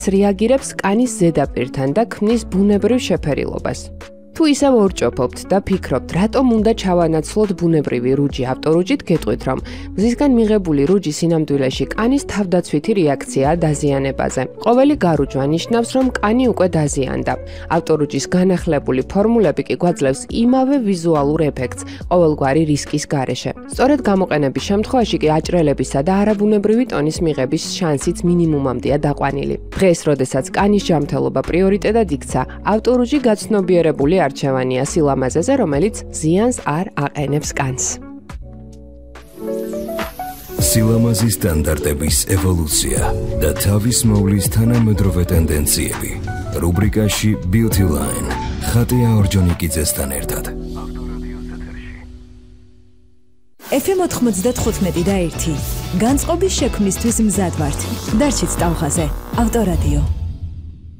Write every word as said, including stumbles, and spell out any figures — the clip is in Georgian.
რეაგირებს კანის ზედაპირთან და ქმნის ბუნებრივ შეფერილობას. თუ ისევ ორჭოფობთ და ფიქრობთ, რატომ უნდა ჩავანაცვლოთ ბუნებრივი რუჯი ავტორუჯით, გეტყვით, რომ მზისგან მიღებული რუჯი სინამდვილეში კანის თავდაცვითი რეაქციაა დაზიანებაზე. ყოველი გარუჯვა ნიშნავს, რომ კანი უკვე დაზიანდა. ავტორუჯის განახლებული ფორმულები კი გვაძლევს იმავე ვიზუალურ ეფექტს, ყოველგვარი რისკის გარეშე. სწორედ გამოყენების შემთხვევაში კი აჭრელებისა და არაბუნებრივი ტონის მიღების შანსიც მინიმუმამდეა დაყვანილი. დღეს, როდესაც კანის ჯანმრთელობა პრიორიტეტად იქცა, ავტორუჯი გაცნობიერებული არჩევანია სილამაზეზე, რომელიც ზიანს არ აყენებს კანს. სილამაზის სტანდარტების ევოლუცია და თავის მოვლის თანამედროვე ტენდენციები. რუბრიკაში Beauty Line. ხატია ორჯონიკიძესთან ერთად. ეფ ემ ოთხმოცდათხუთმეტი და ერთი. განწყობის შექმნისთვის მზად ვართ. დარჩით ტალღაზე. ავტორადიო.